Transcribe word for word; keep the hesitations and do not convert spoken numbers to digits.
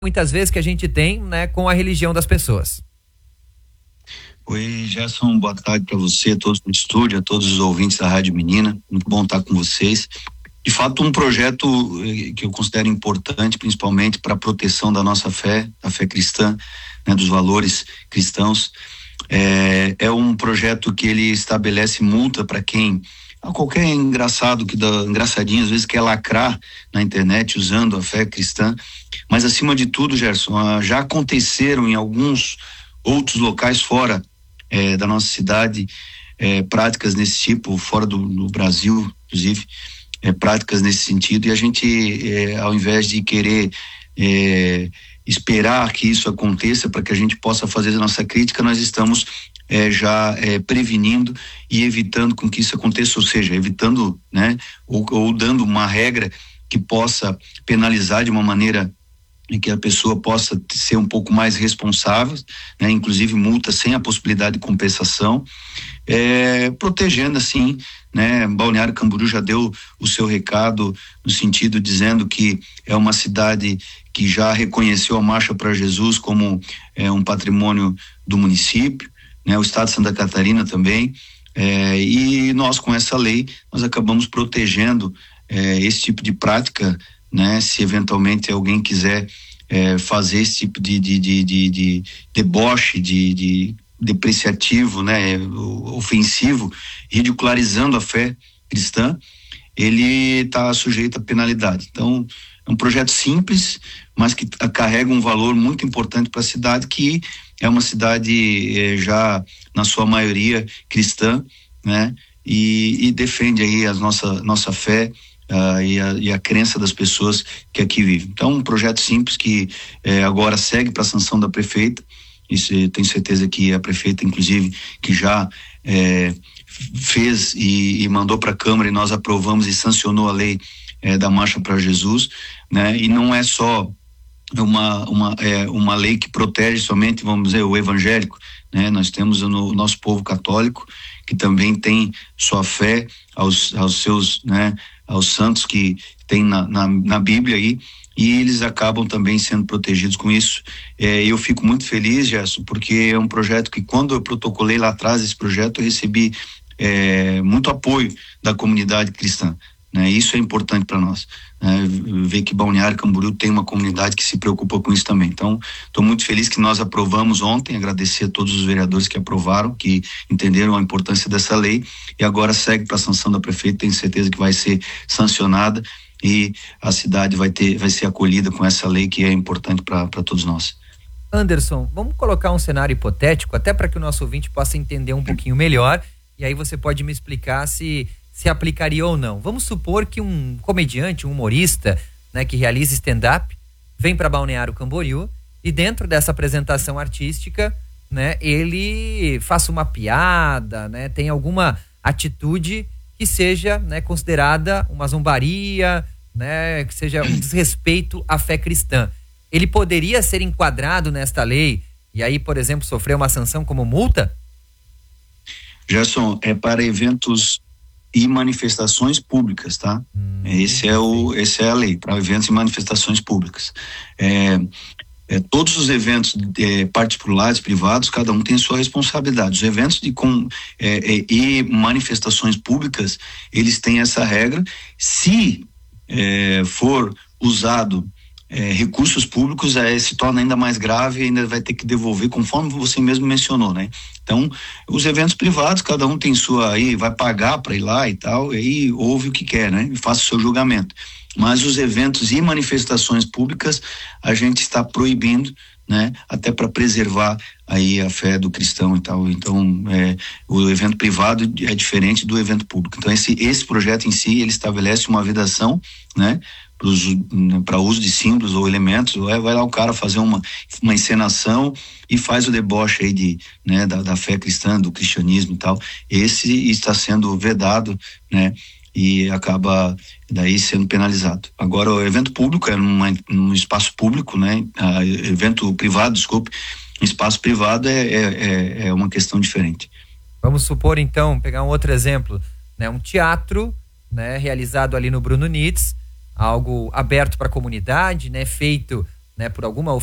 muitas vezes que a gente tem, né, com a religião das pessoas. Oi, Gerson, boa tarde para você, a todos no estúdio, a todos os ouvintes da Rádio Menina, muito bom estar com vocês. De fato, um projeto que eu considero importante, principalmente para a proteção da nossa fé, da fé cristã, né, dos valores cristãos, é, é um projeto que ele estabelece multa para quem, qualquer engraçado, que dá, engraçadinho, às vezes quer lacrar na internet usando a fé cristã, mas acima de tudo, Gerson, já aconteceram em alguns outros locais fora é, da nossa cidade, é, práticas nesse tipo, fora do, do Brasil, inclusive, é, práticas nesse sentido, e a gente, é, ao invés de querer é, esperar que isso aconteça para que a gente possa fazer a nossa crítica, nós estamos é, já é, prevenindo e evitando com que isso aconteça, ou seja, evitando, né, ou, ou dando uma regra que possa penalizar de uma maneira em que a pessoa possa ser um pouco mais responsável, né, inclusive multa sem a possibilidade de compensação, é, protegendo assim, né, Balneário Camboriú já deu o seu recado no sentido dizendo que é uma cidade que já reconheceu a Marcha para Jesus como é, um patrimônio do município, né, o estado de Santa Catarina também, é, e nós com essa lei nós acabamos protegendo é, esse tipo de prática, né? Se eventualmente alguém quiser é, fazer esse tipo de, de, de, de, de deboche, de, de depreciativo, né? Ofensivo, ridicularizando a fé cristã, ele está sujeito a penalidade. Então, é um projeto simples, mas que carrega um valor muito importante para a cidade, que é uma cidade é, já, na sua maioria, cristã, né? E, e defende aí a nossa, nossa fé, Uh, e, a, e a crença das pessoas que aqui vivem. Então, um projeto simples que eh, agora segue para a sanção da prefeita. Isso, tenho certeza que a prefeita, inclusive, que já eh, fez e, e mandou para a Câmara, e nós aprovamos e sancionou a lei eh, da Marcha para Jesus, né? E não é só uma, uma, é, uma lei que protege somente, vamos dizer, o evangélico, né? Nós temos o, no, o nosso povo católico, que também tem sua fé aos, aos seus, né, aos santos que tem na, na, na Bíblia aí, e eles acabam também sendo protegidos com isso. É, eu fico muito feliz, Gerson, porque é um projeto que, quando eu protocolei lá atrás esse projeto, eu recebi é, muito apoio da comunidade cristã, né? Isso é importante para nós, né? Ver que Balneário Camboriú tem uma comunidade que se preocupa com isso também. Então, estou muito feliz que nós aprovamos ontem, agradecer a todos os vereadores que aprovaram, que entenderam a importância dessa lei, e agora segue para a sanção da prefeita. Tenho certeza que vai ser sancionada e a cidade vai ter, vai ser acolhida com essa lei, que é importante para todos nós. Anderson, vamos colocar um cenário hipotético, até para que o nosso ouvinte possa entender um pouquinho melhor, e aí você pode me explicar se se aplicaria ou não. Vamos supor que um comediante, um humorista, né, que realiza stand-up, vem para Balneário Camboriú e, dentro dessa apresentação artística, né, ele faça uma piada, né, tem alguma atitude que seja, né, considerada uma zombaria, né, que seja um desrespeito à fé cristã. Ele poderia ser enquadrado nesta lei e aí, por exemplo, sofrer uma sanção como multa? Gerson, é para eventos e manifestações públicas, tá? Hum, esse é o, esse é a lei, para eventos e manifestações públicas. É, é, todos os eventos é, particulares, privados, cada um tem sua responsabilidade. Os eventos de, com, é, é, e manifestações públicas, eles têm essa regra. Se é, for usado É, recursos públicos, é, se torna ainda mais grave e ainda vai ter que devolver, conforme você mesmo mencionou, né? Então, os eventos privados, cada um tem sua, aí vai pagar para ir lá e tal, e aí ouve o que quer, né? E faça o seu julgamento. Mas os eventos e manifestações públicas, a gente está proibindo, né? Até para preservar aí a fé do cristão e tal. Então, é, o evento privado é diferente do evento público. Então, esse, esse projeto em si, ele estabelece uma vedação, né? Para uso de símbolos ou elementos. Vai lá o cara fazer uma, uma encenação e faz o deboche aí de, né, da, da fé cristã, do cristianismo e tal. Esse está sendo vedado, né, e acaba daí sendo penalizado. Agora, o evento público é numa, num espaço público, né, ah, evento privado, desculpe, espaço privado é, é, é uma questão diferente. Vamos supor, então, pegar um outro exemplo, né, um teatro, né, realizado ali no Bruno Nitz, algo aberto para a comunidade, né, feito né, por alguma